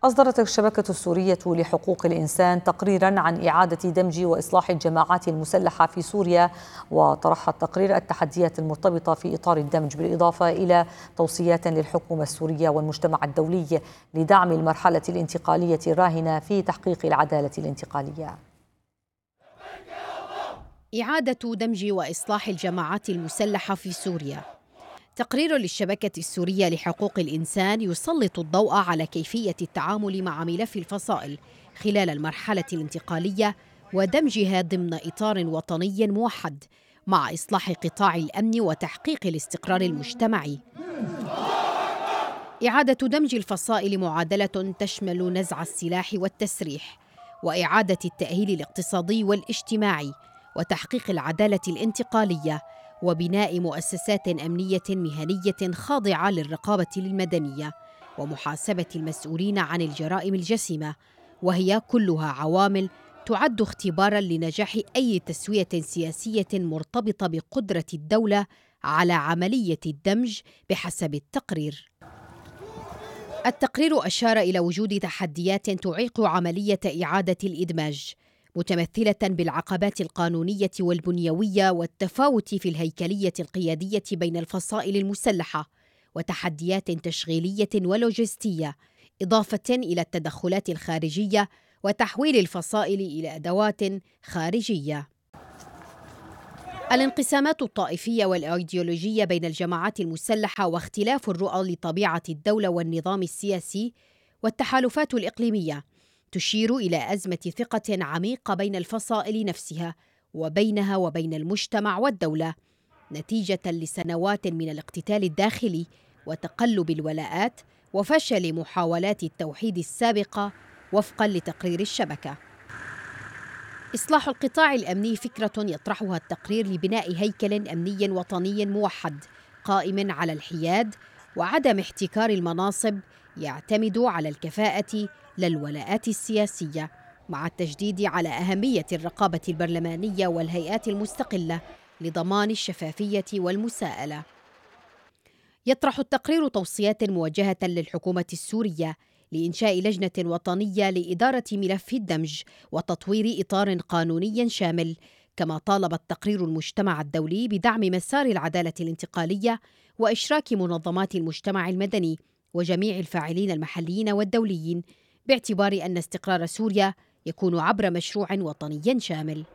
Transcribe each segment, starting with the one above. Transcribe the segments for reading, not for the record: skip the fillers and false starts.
أصدرت الشبكة السورية لحقوق الإنسان تقريراً عن إعادة دمج وإصلاح الجماعات المسلحة في سوريا، وطرح التقرير التحديات المرتبطة في إطار الدمج، بالإضافة إلى توصيات للحكومة السورية والمجتمع الدولي لدعم المرحلة الانتقالية الراهنة في تحقيق العدالة الانتقالية. إعادة دمج وإصلاح الجماعات المسلحة في سوريا. تقرير للشبكة السورية لحقوق الإنسان يسلط الضوء على كيفية التعامل مع ملف الفصائل خلال المرحلة الانتقالية ودمجها ضمن إطار وطني موحد مع إصلاح قطاع الأمن وتحقيق الاستقرار المجتمعي. إعادة دمج الفصائل معادلة تشمل نزع السلاح والتسريح، وإعادة التأهيل الاقتصادي والاجتماعي، وتحقيق العدالة الانتقالية، وبناء مؤسسات أمنية مهنية خاضعة للرقابة المدنية، ومحاسبة المسؤولين عن الجرائم الجسيمة، وهي كلها عوامل تعد اختباراً لنجاح أي تسوية سياسية مرتبطة بقدرة الدولة على عملية الدمج بحسب التقرير. التقرير أشار إلى وجود تحديات تعيق عملية إعادة الإدماج، متمثلة بالعقبات القانونية والبنيوية والتفاوت في الهيكلية القيادية بين الفصائل المسلحة، وتحديات تشغيلية ولوجستية، إضافة إلى التدخلات الخارجية وتحويل الفصائل إلى أدوات خارجية. الانقسامات الطائفية والأيديولوجية بين الجماعات المسلحة واختلاف الرؤى لطبيعة الدولة والنظام السياسي والتحالفات الإقليمية تشير إلى أزمة ثقة عميقة بين الفصائل نفسها وبينها وبين المجتمع والدولة، نتيجة لسنوات من الاقتتال الداخلي وتقلب الولاءات وفشل محاولات التوحيد السابقة وفقاً لتقرير الشبكة. إصلاح القطاع الأمني فكرة يطرحها التقرير لبناء هيكل أمني وطني موحد قائم على الحياد وعدم احتكار المناصب، يعتمد على الكفاءة لا الولاءات السياسية، مع التشديد على أهمية الرقابة البرلمانية والهيئات المستقلة لضمان الشفافية والمساءلة. يطرح التقرير توصيات موجهة للحكومة السورية لإنشاء لجنة وطنية لإدارة ملف الدمج وتطوير إطار قانوني شامل، كما طالب التقرير المجتمع الدولي بدعم مسار العدالة الانتقالية وإشراك منظمات المجتمع المدني وجميع الفاعلين المحليين والدوليين، باعتبار أن استقرار سوريا يكون عبر مشروع وطني شامل.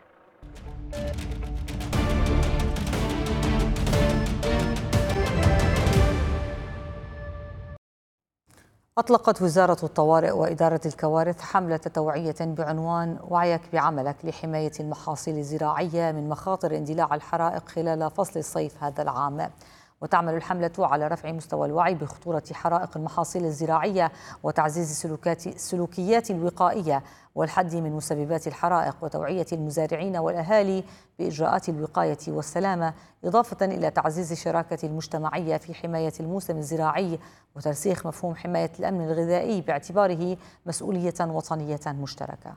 أطلقت وزارة الطوارئ وإدارة الكوارث حملة توعية بعنوان وعيك بعملك لحماية المحاصيل الزراعية من مخاطر اندلاع الحرائق خلال فصل الصيف هذا العام. وتعمل الحملة على رفع مستوى الوعي بخطورة حرائق المحاصيل الزراعية وتعزيز السلوكيات الوقائية والحد من مسببات الحرائق وتوعية المزارعين والأهالي بإجراءات الوقاية والسلامة، إضافة إلى تعزيز الشراكة المجتمعية في حماية الموسم الزراعي وترسيخ مفهوم حماية الأمن الغذائي باعتباره مسؤولية وطنية مشتركة.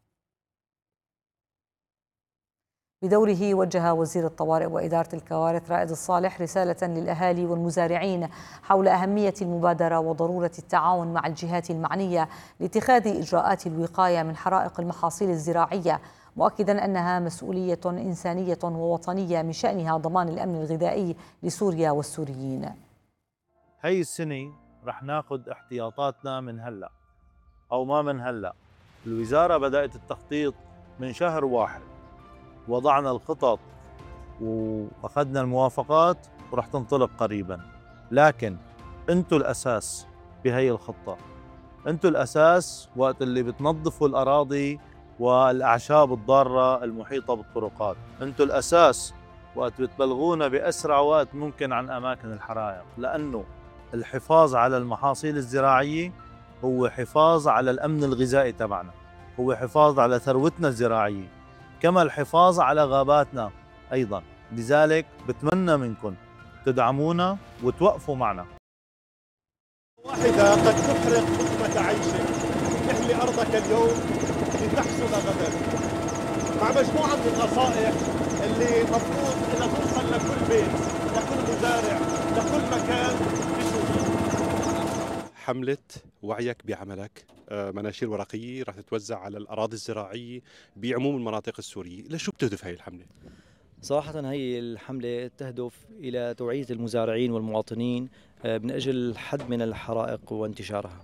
بدوره وجه وزير الطوارئ وإدارة الكوارث رائد الصالح رسالة للأهالي والمزارعين حول أهمية المبادرة وضرورة التعاون مع الجهات المعنية لاتخاذ إجراءات الوقاية من حرائق المحاصيل الزراعية، مؤكدا أنها مسؤولية إنسانية ووطنية من شأنها ضمان الأمن الغذائي لسوريا والسوريين. هاي السنة رح ناخذ احتياطاتنا من هلأ أو ما من هلأ. الوزارة بدأت التخطيط من شهر واحد، وضعنا الخطط وأخذنا الموافقات ورح تنطلق قريبا، لكن أنتوا الأساس بهي الخطة، أنتوا الأساس وقت اللي بتنظفوا الأراضي والأعشاب الضارة المحيطة بالطرقات، أنتوا الأساس وقت بتبلغونا بأسرع وقت ممكن عن أماكن الحرائق، لأنه الحفاظ على المحاصيل الزراعية هو حفاظ على الأمن الغذائي تبعنا، هو حفاظ على ثروتنا الزراعية، كما الحفاظ على غاباتنا أيضا. لذلك بتمنى منكم تدعمونا وتوقفوا معنا. واحدة قد تحرق لقمة عيشك، احلي أرضك اليوم لتحصد غدا، مع مجموعة من النصائح اللي مفروض إنها توصل لكل بيت، لكل مزارع، لكل مكان بسوريا. حملة وعيك بعملك، مناشير ورقية راح تتوزع على الأراضي الزراعية بعموم المناطق السورية، لشو بتهدف هاي الحملة؟ صراحة هي الحملة تهدف إلى توعية المزارعين والمواطنين من أجل الحد من الحرائق وانتشارها.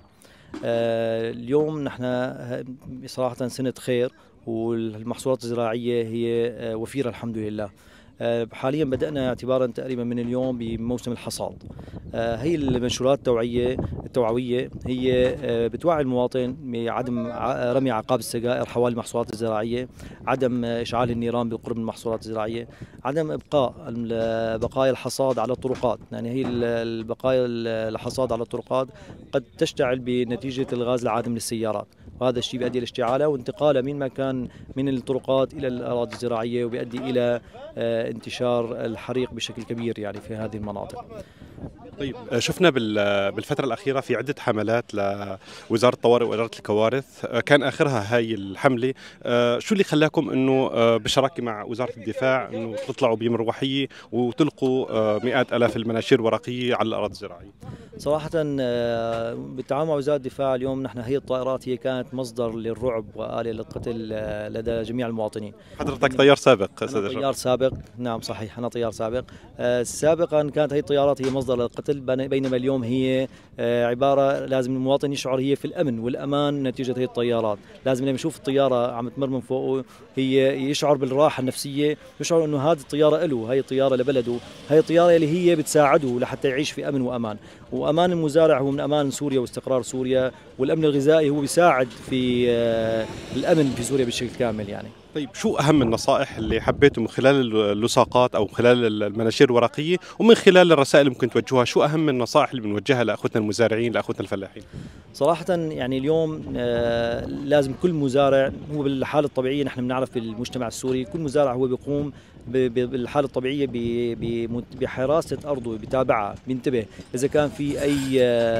اليوم نحن صراحة سنة خير، والمحصولات الزراعية هي وفيرة الحمد لله. حاليا بدأنا اعتبارا تقريبا من اليوم بموسم الحصاد. هي المنشورات التوعوية هي بتوعي المواطن بعدم رمي عقاب السجائر حوالي المحصولات الزراعية، عدم إشعال النيران بالقرب من المحصولات الزراعية، عدم إبقاء بقايا الحصاد على الطرقات، يعني هي البقايا الحصاد على الطرقات قد تشتعل بنتيجة الغاز العادم للسيارات، وهذا الشيء بيؤدي لاشتعاله وانتقاله من مكان من الطرقات إلى الأراضي الزراعية، وبيؤدي إلى انتشار الحريق بشكل كبير يعني في هذه المناطق. طيب شفنا بالفترة الأخيرة في عدة حملات لوزارة الطوارئ وإدارة الكوارث، كان آخرها هاي الحملة. شو اللي خلاكم أنه بشراكة مع وزارة الدفاع أنه تطلعوا بمروحية وتلقوا مئات آلاف المناشير الورقية على الأراضي الزراعية؟ صراحة بالتعاون مع وزارة الدفاع اليوم نحن هي الطائرات هي كانت مصدر للرعب وآلة للقتل لدى جميع المواطنين. حضرتك طيار سابق؟ أنا طيار سابق، نعم صحيح، أنا طيار سابق. سابقا كانت هي الطيارات هي مصدر للقتل، بينما اليوم هي عبارة لازم المواطن يشعر هي في الأمن والأمان نتيجة هي الطيارات. لازم لما يشوف الطيارة عم تمر من فوقه هي يشعر بالراحة النفسية، يشعر أنه هذه الطيارة له، هي الطيارة لبلده، هي الطيارة اللي هي بتساعده لحتى يعيش في أمن وأمان. وأمان المزارع هو من أمان سوريا واستقرار سوريا، والأمن الغذائي هو بيساعد في الأمن في سوريا بشكل كامل يعني. طيب شو أهم النصائح اللي حبيتوا من خلال اللصاقات أو من خلال المناشير الورقية ومن خلال الرسائل اللي ممكن توجهوها؟ شو أهم النصائح اللي بنوجهها لأخوتنا المزارعين لأخوتنا الفلاحين؟ صراحة يعني اليوم لازم كل مزارع، هو بالحالة الطبيعية نحن بنعرف في المجتمع السوري كل مزارع هو بيقوم بالحالة الطبيعية بحراسة أرضه، بتابعها، بينتبه إذا كان في أي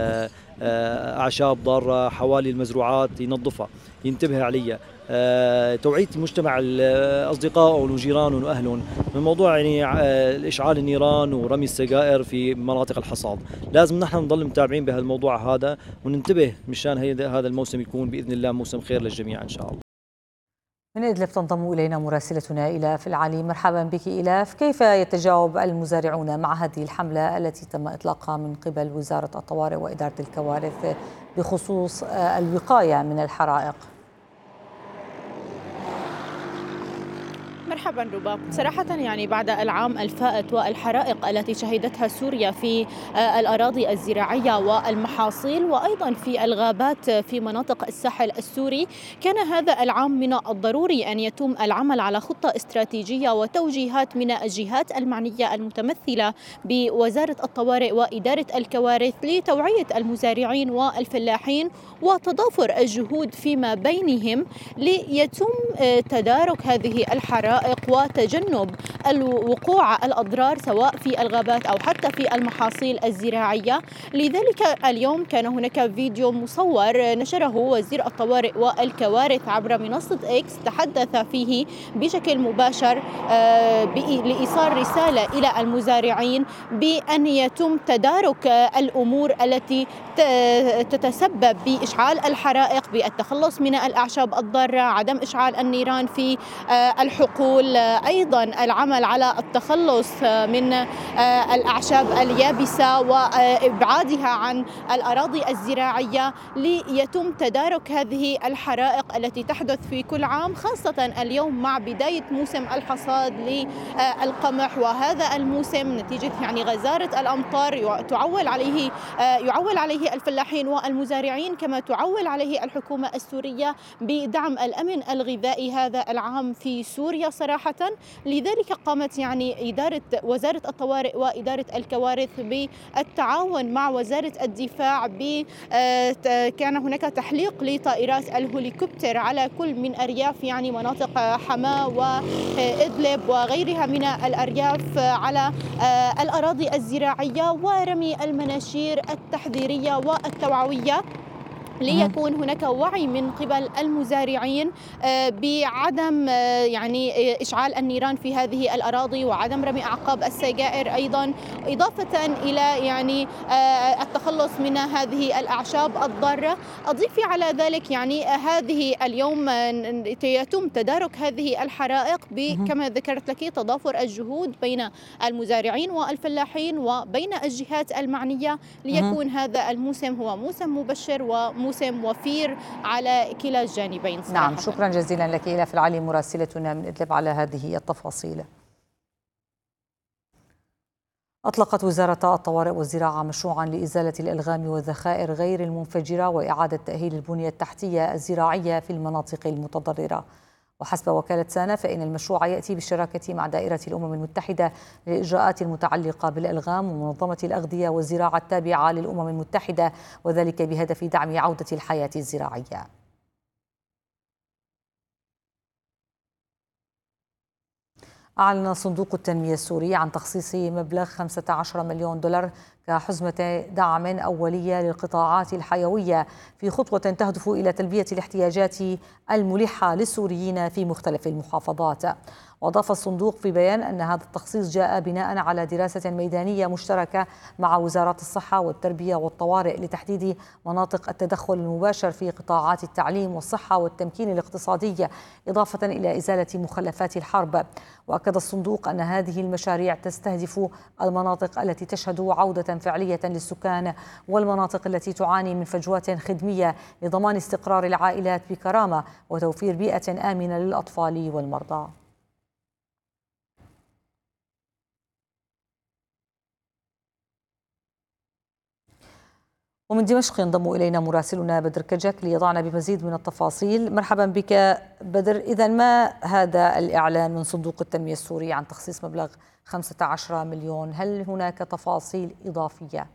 أعشاب ضارة حوالي المزروعات ينظفها، ينتبه عليها. توعية المجتمع أصدقائه وجيرانهم وأهلهم من موضوع يعني إشعال النيران ورمي السجائر في مناطق الحصاد. لازم نحن نضل متابعين بهذا الموضوع هذا وننتبه مشان هذا الموسم يكون بإذن الله موسم خير للجميع إن شاء الله. من إدلب تنضم إلينا مراسلتنا إلاف العلي. مرحبا بك إلاف، كيف يتجاوب المزارعون مع هذه الحملة التي تم إطلاقها من قبل وزارة الطوارئ وإدارة الكوارث بخصوص الوقاية من الحرائق؟ مرحبا رباب. صراحة يعني بعد العام الفائت والحرائق التي شهدتها سوريا في الأراضي الزراعية والمحاصيل وأيضا في الغابات في مناطق الساحل السوري، كان هذا العام من الضروري أن يتم العمل على خطة استراتيجية وتوجيهات من الجهات المعنية المتمثلة بوزارة الطوارئ وإدارة الكوارث لتوعية المزارعين والفلاحين وتضافر الجهود فيما بينهم ليتم تدارك هذه الحرائق وتجنب الوقوع الأضرار سواء في الغابات أو حتى في المحاصيل الزراعية. لذلك اليوم كان هناك فيديو مصور نشره وزير الطوارئ والكوارث عبر منصة إكس، تحدث فيه بشكل مباشر لإيصال رسالة إلى المزارعين بأن يتم تدارك الأمور التي تتسبب بإشعال الحرائق، بالتخلص من الأعشاب الضارة، عدم إشعال النيران في الحقول، أيضا العمل على التخلص من الأعشاب اليابسة وإبعادها عن الأراضي الزراعية ليتم تدارك هذه الحرائق التي تحدث في كل عام، خاصة اليوم مع بداية موسم الحصاد للقمح. وهذا الموسم نتيجة يعني غزارة الأمطار يعول عليه الفلاحين والمزارعين، كما تعول عليه الحكومة السورية بدعم الأمن الغذائي هذا العام في سوريا صراحة. لذلك قامت يعني وزارة الطوارئ وإدارة الكوارث بالتعاون مع وزارة الدفاع كان هناك تحليق لطائرات الهليكوبتر على كل من أرياف يعني مناطق حماة وإدلب وغيرها من الأرياف على الأراضي الزراعية ورمي المناشير التحذيرية والتوعوية ليكون هناك وعي من قبل المزارعين بعدم يعني إشعال النيران في هذه الأراضي وعدم رمي أعقاب السجائر أيضا، إضافة إلى يعني التخلص من هذه الأعشاب الضارة. أضيف على ذلك يعني هذه اليوم يتم تدارك هذه الحرائق كما ذكرت لك تضافر الجهود بين المزارعين والفلاحين وبين الجهات المعنية ليكون هذا الموسم هو موسم مبشر وموسم وفير على كلا الجانبين صراحة. نعم، شكرا جزيلا لك إلاف العلي مراسلتنا من إدلب على هذه التفاصيل. أطلقت وزارة الطوارئ والزراعة مشروعا لإزالة الألغام والذخائر غير المنفجرة وإعادة تأهيل البنية التحتية الزراعية في المناطق المتضررة. وحسب وكالة سانا فإن المشروع يأتي بالشراكة مع دائرة الأمم المتحدة للإجراءات المتعلقة بالألغام ومنظمة الأغذية والزراعة التابعة للأمم المتحدة، وذلك بهدف دعم عودة الحياة الزراعية. أعلن صندوق التنمية السوري عن تخصيص مبلغ 15 مليون دولار كحزمة دعم أولية للقطاعات الحيوية في خطوة تهدف إلى تلبية الاحتياجات الملحة للسوريين في مختلف المحافظات. وأضاف الصندوق في بيان أن هذا التخصيص جاء بناء على دراسة ميدانية مشتركة مع وزارات الصحة والتربية والطوارئ لتحديد مناطق التدخل المباشر في قطاعات التعليم والصحة والتمكين الاقتصادي، إضافة إلى إزالة مخلفات الحرب. وأكد الصندوق أن هذه المشاريع تستهدف المناطق التي تشهد عودة فعلية للسكان والمناطق التي تعاني من فجوات خدمية لضمان استقرار العائلات بكرامة وتوفير بيئة آمنة للأطفال والمرضى. ومن دمشق ينضم إلينا مراسلنا بدر كجك ليضعنا بمزيد من التفاصيل. مرحبا بك بدر. إذا ما هذا الإعلان من صندوق التنمية السوري عن تخصيص مبلغ 15 مليون؟ هل هناك تفاصيل إضافية؟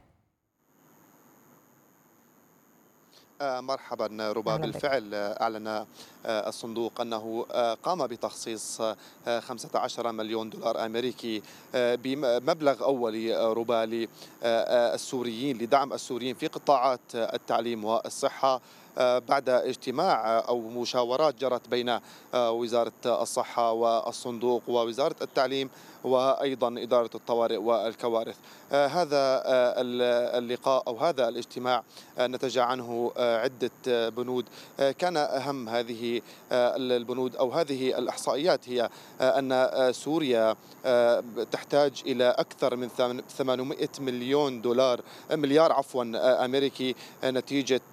مرحبا ربا. بالفعل أعلن الصندوق أنه قام بتخصيص 15 مليون دولار أمريكي بمبلغ أولي ربا للسوريين لدعم السوريين في قطاعات التعليم والصحة بعد اجتماع أو مشاورات جرت بين وزارة الصحة والصندوق ووزارة التعليم وأيضا إدارة الطوارئ والكوارث. هذا اللقاء أو هذا الاجتماع نتج عنه عدة بنود. كان أهم هذه البنود أو هذه الإحصائيات هي أن سوريا تحتاج إلى أكثر من 800 مليار أمريكي نتيجة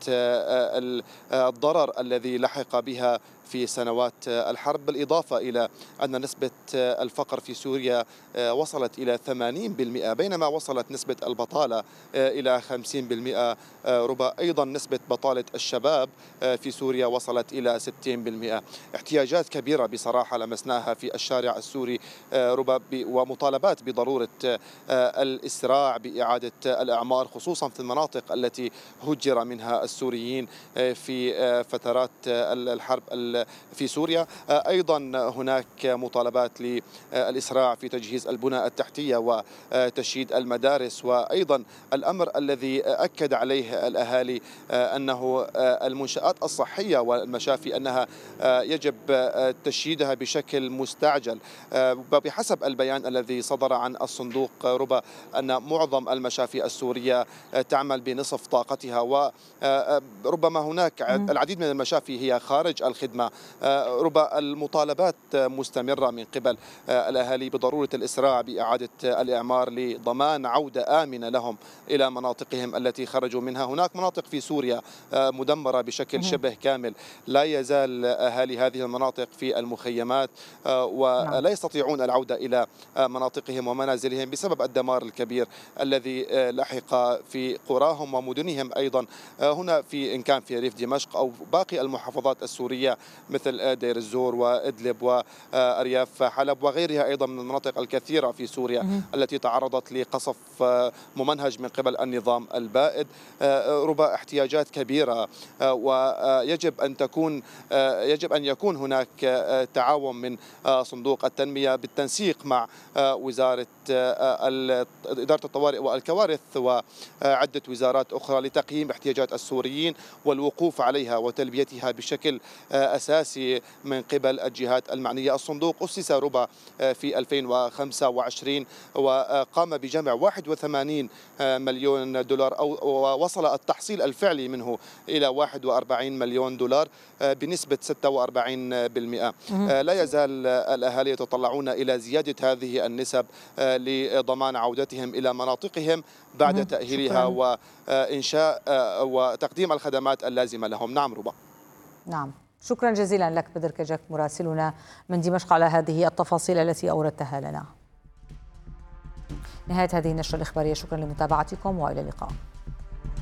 الضرر الذي لحق بها في سنوات الحرب، بالإضافة إلى أن نسبة الفقر في سوريا وصلت إلى 80%، بينما وصلت نسبة البطالة إلى 50%. ربا أيضا نسبة بطالة الشباب في سوريا وصلت إلى 60%. احتياجات كبيرة بصراحة لمسناها في الشارع السوري ربا، ومطالبات بضرورة الإسراع بإعادة الأعمار خصوصا في المناطق التي هجر منها السوريين في فترات الحرب في سوريا. أيضا هناك مطالبات للإسراع في تجهيز البنى التحتية وتشييد المدارس، وأيضا الأمر الذي أكد عليه الأهالي أنه المنشآت الصحية والمشافي أنها يجب تشييدها بشكل مستعجل. بحسب البيان الذي صدر عن الصندوق ربا أن معظم المشافي السورية تعمل بنصف طاقتها، وربما هناك العديد من المشافي هي خارج الخدمة. ربما المطالبات مستمرة من قبل الأهالي بضرورة الإسراع بإعادة الإعمار لضمان عودة آمنة لهم إلى مناطقهم التي خرجوا منها. هناك مناطق في سوريا مدمرة بشكل شبه كامل، لا يزال أهالي هذه المناطق في المخيمات ولا يستطيعون العودة إلى مناطقهم ومنازلهم بسبب الدمار الكبير الذي لحق في قراهم ومدنهم. أيضا هنا إن كان في ريف دمشق أو باقي المحافظات السورية مثل دير الزور وإدلب وأرياف حلب وغيرها أيضا من المناطق الكثيرة في سوريا التي تعرضت لقصف ممنهج من قبل النظام البائد. ربما احتياجات كبيرة، ويجب أن يكون هناك تعاون من صندوق التنمية بالتنسيق مع وزارة إدارة الطوارئ والكوارث وعدة وزارات أخرى لتقييم احتياجات السوريين والوقوف عليها وتلبيتها بشكل أساسي من قبل الجهات المعنية. الصندوق أسس ربما في 2025 وقام بجمع 81 مليون دولار، ووصل التحصيل الفعلي منه إلى 41 مليون دولار بنسبة 46%. لا يزال الأهالي يتطلعون إلى زيادة هذه النسب لضمان عودتهم إلى مناطقهم بعد تأهيلها وإنشاء وتقديم الخدمات اللازمة لهم. نعم ربا. نعم، شكرا جزيلا لك بدر كجك مراسلنا من دمشق على هذه التفاصيل التي أوردتها لنا. نهاية هذه النشرة الإخبارية، شكرا لمتابعتكم وإلى اللقاء.